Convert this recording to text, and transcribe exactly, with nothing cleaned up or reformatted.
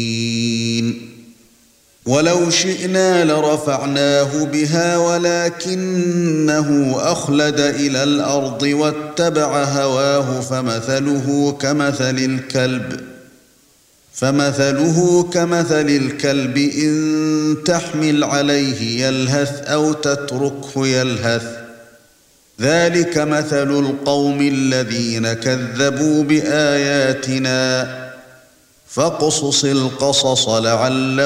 ولو شئنا لرفعناه بها ولكنه أخلد إلى الأرض واتبع هواه فمثله كمثل الكلب فمثله كمثل الكلب إن تحمل عليه يلهث أو تتركه يلهث ذلك مثل القوم الذين كذبوا بآياتنا فاقصص القصص لعلهم